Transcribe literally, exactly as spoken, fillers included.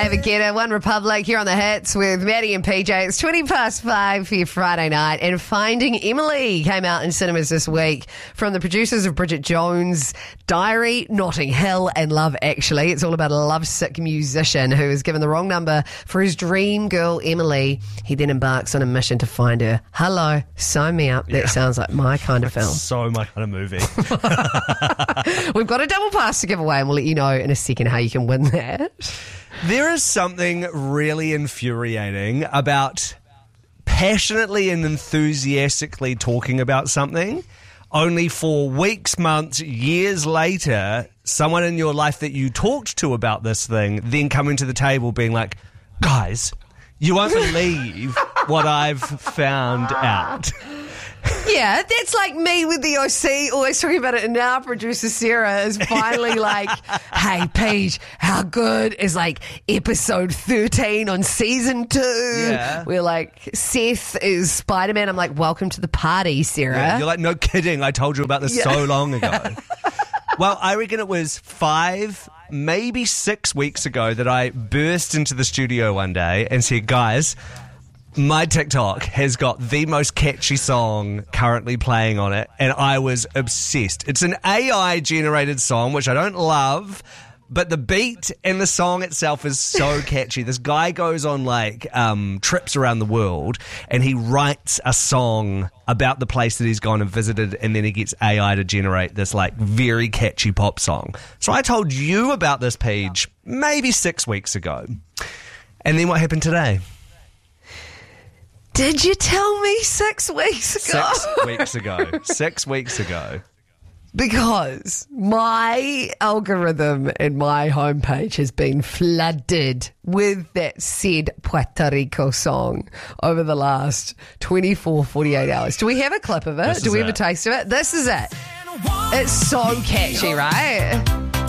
Have a getter, One Republic here on the hits with Maddie and P J. It's twenty past five for your Friday night, and Finding Emily came out in cinemas this week from the producers of Bridget Jones' Diary, Notting Hill, and Love Actually. It's all about a lovesick musician who is given the wrong number for his dream girl, Emily. He then embarks on a mission to find her. Hello, sign me up. That Yeah. sounds like my kind of film. So my kind of movie. We've got a double pass to give away, and we'll let you know in a second how you can win that. There is something really infuriating about passionately and enthusiastically talking about something, only for weeks, months, years later, someone in your life that you talked to about this thing then coming to the table being like, guys, you won't believe what I've found out. Yeah, that's like me with the O C, always talking about it, and now producer Sarah is finally like, hey, Paige, how good is like episode thirteen on season two? Yeah. We're like, Seth is Spider-Man. I'm like, welcome to the party, Sarah. Yeah, you're like, no kidding, I told you about this Yeah. so long ago. Well, I reckon it was five, maybe six weeks ago that I burst into the studio one day and said, guys, my TikTok has got the most catchy song currently playing on it, and I was obsessed. It's an A I-generated song, which I don't love, but the beat and the song itself is so catchy. This guy goes on, like, um, trips around the world, and he writes a song about the place that he's gone and visited, and then he gets A I to generate this, like, very catchy pop song. So I told you about this page maybe six weeks ago. And then what happened today? Did you tell me six weeks ago? Six weeks ago. Six weeks ago. Because my algorithm and my homepage has been flooded with that said Puerto Rico song over the last twenty-four, forty-eight hours. Do we have a clip of it? This Do is we have it. a taste of it? This is it. It's so catchy, right?